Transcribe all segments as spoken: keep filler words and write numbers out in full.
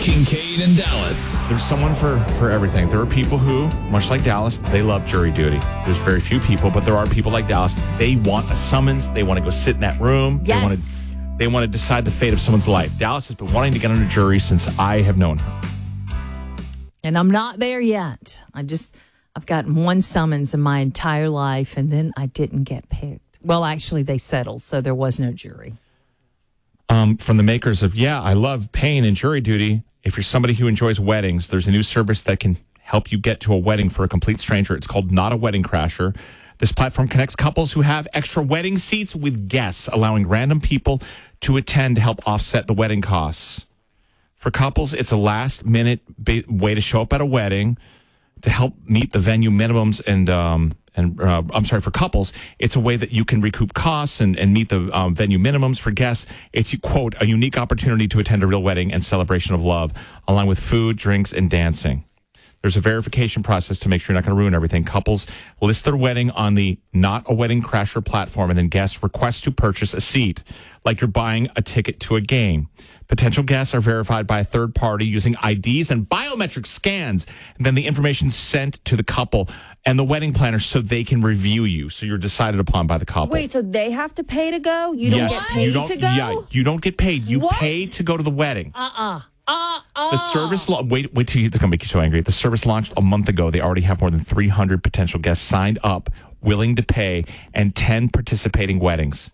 Kincaid and Dallas. There's someone for, for everything. There are people who, much like Dallas, they love jury duty. There's very few people, but there are people like Dallas. They want a summons. They want to go sit in that room. Yes. They want to, they want to decide the fate of someone's life. Dallas has been wanting to get on a jury since I have known her. And I'm not there yet. I just, I've gotten one summons in my entire life, and then I didn't get picked. Well, actually, they settled, so there was no jury. Um, from the makers of, yeah, I love pain and jury duty. If you're somebody who enjoys weddings, there's a new service that can help you get to a wedding for a complete stranger. It's called Not a Wedding Crasher. This platform connects couples who have extra wedding seats with guests, allowing random people to attend to help offset the wedding costs. For couples, it's a last-minute ba- way to show up at a wedding to help meet the venue minimums and um, and uh, I'm sorry, for couples, it's a way that you can recoup costs and, and meet the um, venue minimums for guests. It's, quote, a unique opportunity to attend a real wedding and celebration of love, along with food, drinks, and dancing. There's a verification process to make sure you're not going to ruin everything. Couples list their wedding on the Not a Wedding Crasher platform, and then guests request to purchase a seat, like you're buying a ticket to a game. Potential guests are verified by a third party using I Ds and biometric scans, and then the information sent to the couple and the wedding planner so they can review you. So you're decided upon by the couple. Wait, so they have to pay to go? You don't yes, get paid you don't, to go? Yeah, you don't get paid. You What? pay to go to the wedding. Uh-uh. Uh-uh. The service, la- wait, wait till you, it's going to make you so angry. The service launched a month ago. They already have more than three hundred potential guests signed up, willing to pay, and ten participating weddings.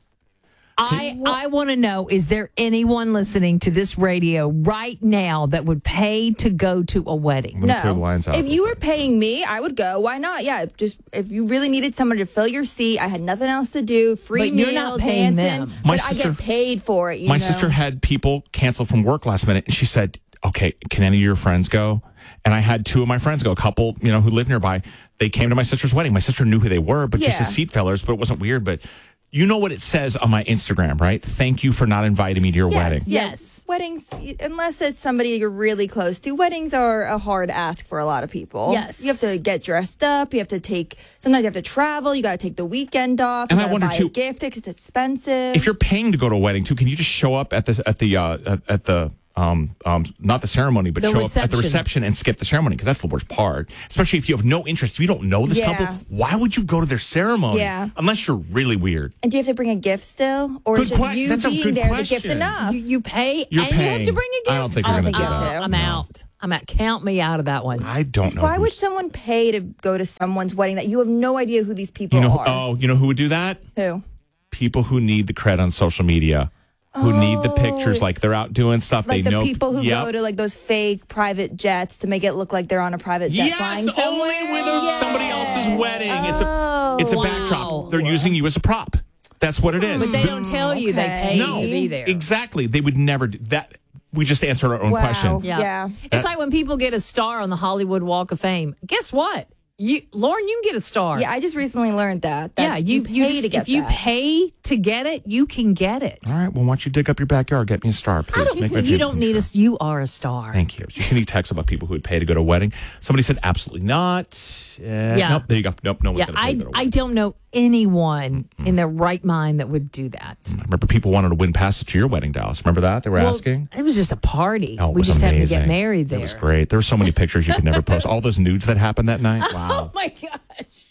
I, I want to know, is there anyone listening to this radio right now that would pay to go to a wedding? I'm gonna clear the lines out. If you were paying me, I would go. Why not? Yeah, just if you really needed someone to fill your seat, I had nothing else to do. Free But meal, you're not paying dancing. them. My But sister- I get paid for it. You My know? sister had people cancel from work last minute, and she said, okay, can any of your friends go? And I had two of my friends go, a couple, you know, who live nearby. They came to my sister's wedding. My sister knew who they were, but just Yeah. as seat fillers, but it wasn't weird. But you know what it says on my Instagram, right? Thank you for not inviting me to your Yes, wedding. yeah. Yes. Weddings, unless it's somebody you're really close to, weddings are a hard ask for a lot of people. Yes. You have to get dressed up. You have to take, sometimes you have to travel. You got to take the weekend off. And you I got to wonder, buy too, a gift. It's expensive. If you're paying to go to a wedding too, can you just show up at the at the uh, at, at the um um not the ceremony, but The show up at the reception. reception and skip the ceremony? Because that's the worst part. Especially if you have no interest, if you don't know this Yeah. couple, why would you go to their ceremony? Yeah. Unless you're really weird. and do you have to bring a gift still? Or Good is just que- you that's a being good there the question. gift enough? You, you pay You're and you have paying. to bring a gift? I don't think you're I gonna think do you that. I'm No. out. I'm out. Count me out of that one. I don't know. Why would who's- someone pay to go to someone's wedding that you have no idea who these people you know? Who, are? oh, you know who would do that? Who? People who need the cred on social media, who need the pictures, like they're out doing stuff. Like they the know people who Yep. go to like those fake private jets to make it look like they're on a private jet Yes, flying only somewhere. with a, Yes. somebody else's wedding. It's a Oh. it's a Wow. backdrop. They're using you as a prop. That's what it is. But they don't tell you they Okay. paid No, to be there. exactly. They would never do that. We just answered our own Wow. question. Yeah. Yeah. It's like when people get a star on the Hollywood Walk of Fame. Guess what? You, Lauren, you can get a star. Yeah, I just recently learned that. that yeah, you, you pay just, to get if you that. pay to get it, you can get it. All right. Well, why don't you dig up your backyard? Get me a star, please. I don't, Make my you dreams don't come need true. us. You are a star. Thank you. You can text about people who would pay to go to a wedding. Somebody said absolutely not. Uh, Yeah. Nope. There you go. Nope. No one's Yeah, going to pay I to go to a I wedding. don't know anyone in their right mind that would do that. I remember people wanted to win passes to your wedding, Dallas. Remember that? They were Well, asking. it was just a party. Oh, it we was just happened to get amazing. married there. It was great. There were so many pictures you could never post. All those nudes that happened that night. Wow. Oh my gosh.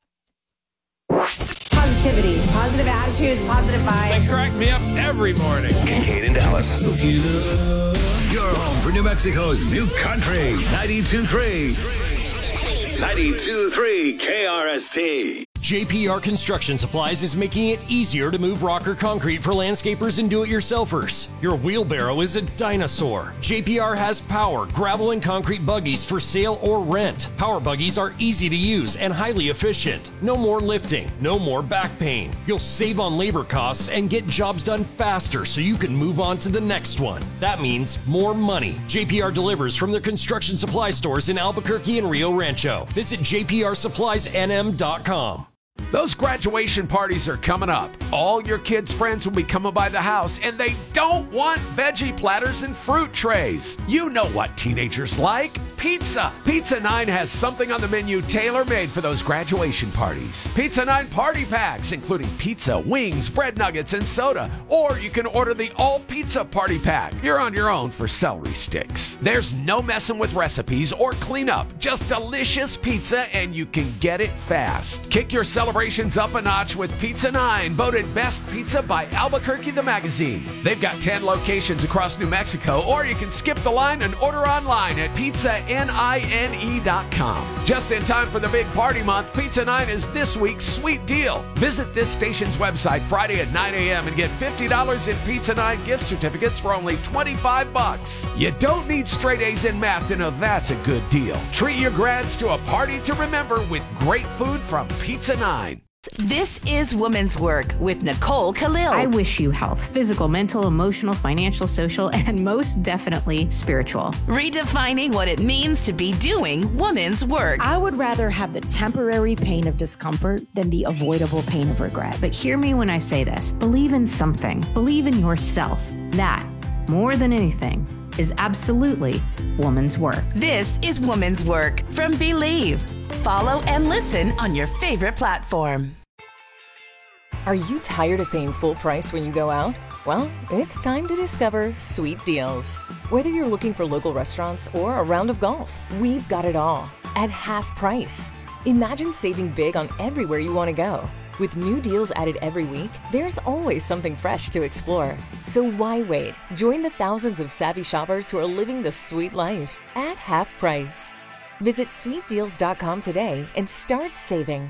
Positivity, positive attitudes, positive vibes. Crack me up every morning. Kincaid and Dallas. Your home for New Mexico's new country. ninety-two point three. ninety-two point three K R S T. J P R Construction Supplies is making it easier to move rock or concrete for landscapers and do-it-yourselfers. Your wheelbarrow is a dinosaur. J P R has power, gravel, and concrete buggies for sale or rent. Power buggies are easy to use and highly efficient. No more lifting, no more back pain. You'll save on labor costs and get jobs done faster so you can move on to the next one. That means more money. J P R delivers from their construction supply stores in Albuquerque and Rio Rancho. Visit J P R supplies N M dot com. Those graduation parties are coming up. All your kids' friends will be coming by the house, and they don't want veggie platters and fruit trays. You know what teenagers like. Pizza. Pizza nine has something on the menu tailor-made for those graduation parties. Pizza nine party packs, including pizza, wings, bread nuggets, and soda. Or you can order the all-pizza party pack. You're on your own for celery sticks. There's no messing with recipes or cleanup. Just delicious pizza, and you can get it fast. Kick your celebrations up a notch with Pizza nine, voted best pizza by Albuquerque the Magazine. They've got ten locations across New Mexico, or you can skip the line and order online at pizza nine dot com. Just in time for the big party month, Pizza nine is this week's sweet deal. Visit this station's website Friday at nine a.m. and get fifty dollars in Pizza nine gift certificates for only twenty-five bucks. You don't need straight A's in math to know that's a good deal. Treat your grads to a party to remember with great food from Pizza nine. This is Woman's Work with Nicole Khalil. I wish you health, physical, mental, emotional, financial, social, and most definitely spiritual. Redefining what it means to be doing woman's work. I would rather have the temporary pain of discomfort than the avoidable pain of regret. But hear me when I say this. Believe in something. Believe in yourself. That, more than anything, is absolutely woman's work. This is Woman's Work from Believe. Follow and listen on your favorite platform. Are you tired of paying full price when you go out? Well, it's time to discover Sweet Deals. Whether you're looking for local restaurants or a round of golf, we've got it all at half price. Imagine saving big on everywhere you want to go. With new deals added every week, there's always something fresh to explore. So why wait? Join the thousands of savvy shoppers who are living the sweet life at half price. Visit sweet deals dot com today and start saving.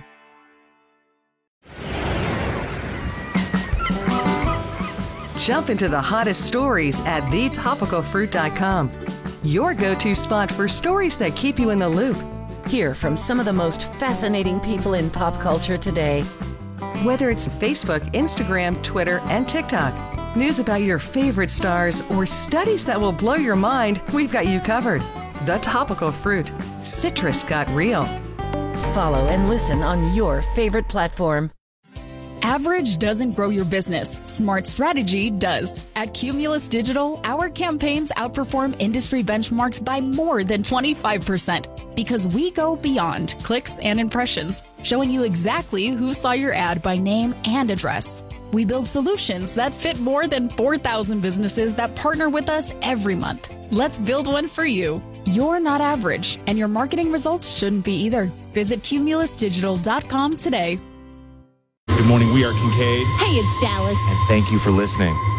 Jump into the hottest stories at the topical fruit dot com. Your go-to spot for stories that keep you in the loop. Hear from some of the most fascinating people in pop culture today. Whether it's Facebook, Instagram, Twitter, and TikTok, news about your favorite stars, or studies that will blow your mind, we've got you covered. The Topical Fruit. Citrus got real. Follow and listen on your favorite platform. Average doesn't grow your business. Smart strategy does. At Cumulus Digital, our campaigns outperform industry benchmarks by more than twenty-five percent because we go beyond clicks and impressions, showing you exactly who saw your ad by name and address. We build solutions that fit more than four thousand businesses that partner with us every month. Let's build one for you. You're not average, and your marketing results shouldn't be either. Visit cumulus digital dot com today. Good morning. We are Kincaid. Hey, it's Dallas. And thank you for listening.